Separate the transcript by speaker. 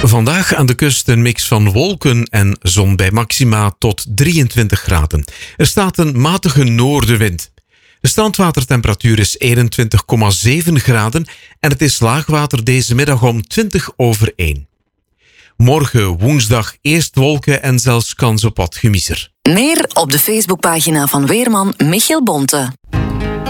Speaker 1: Vandaag aan de kust een mix van wolken en zon bij maxima tot 23 graden. Er staat een matige noordenwind. De standwatertemperatuur is 21,7 graden en het is laagwater deze middag om 1:20 over 1. Morgen woensdag eerst wolken en zelfs kans op wat gemiezer.
Speaker 2: Meer op de Facebookpagina van weerman Michiel Bonte.